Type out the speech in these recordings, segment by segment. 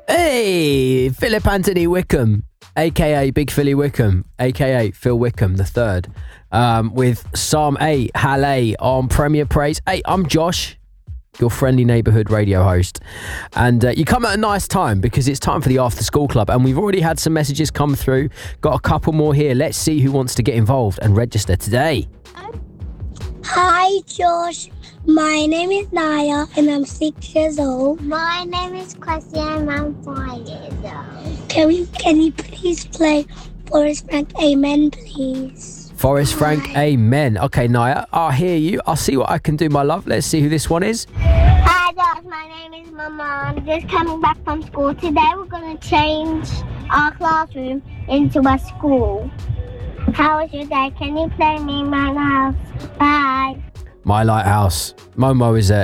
Hey, Philip Anthony Wickham, a.k.a. Big Philly Wickham, a.k.a. Phil Wickham the third, with Psalm 8, Halle on Premier Praise. Hey, I'm Josh, your friendly neighbourhood radio host, and you come at a nice time because it's time for the After School Club, and we've already had some messages come through. Got a couple more here. Let's see who wants to get involved and register today. Hi, Josh. My name is Naya, and I'm 6 years old. My name is Chrissy, and I'm 5 years old. Can you please play Forrest Frank Amen, please? Forrest Frank Amen. Okay, Naya, I'll hear you. I'll see what I can do, my love. Let's see who this one is. Hi, Josh. My name is Mama. I'm just coming back from school. Today we're going to change our classroom into a school. How was your day? Can you play me My Lighthouse? Bye. My Lighthouse. Momo is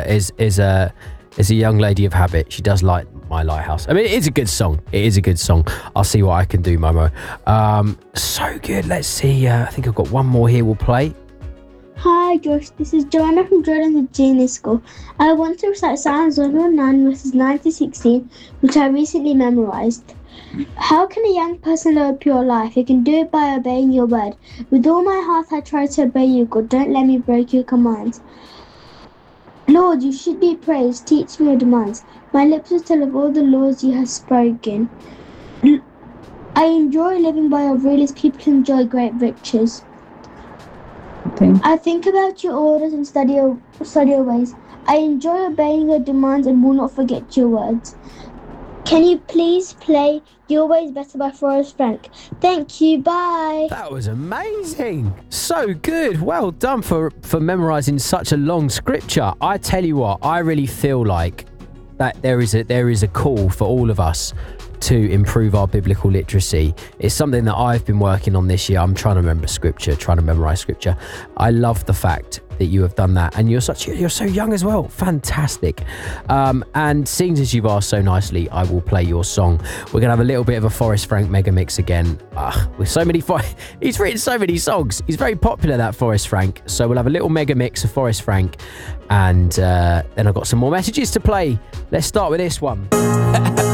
a young lady of habit. She does like My Lighthouse. I mean, it is a good song. It is a good song. I'll see what I can do, Momo. So good. Let's see. I think I've got one more here we'll play. Hi, Josh. This is Joanna from Jordan's Genius School. I want to recite Psalms 109 verses 9 to 16, which I recently memorized. How can a young person live a pure life? You can do it by obeying your word. With all my heart I try to obey you, God. Don't let me break your commands. Lord, you should be praised. Teach me your demands. My lips will tell of all the laws you have spoken. I enjoy living by your rule as people enjoy great riches. Okay. I think about your orders and study your ways. I enjoy obeying your demands and will not forget your words. Can you please play Your Way's Better by Forrest Frank? Thank you, bye. That was amazing. So good. Well done for memorising such a long scripture. I tell you what, I really feel like that there is a call for all of us to improve our biblical literacy. It's something that I've been working on this year. I'm trying to remember scripture, trying to memorise scripture. I love the fact that you have done that, and you're so young as well. Fantastic. And seeing as you've asked so nicely, I will play your song. We're gonna have a little bit of a Forrest Frank mega mix again. With so many he's written so many songs. He's very popular, that Forrest Frank. So we'll have a little mega mix of Forrest Frank, and then I've got some more messages to play. Let's start with this one.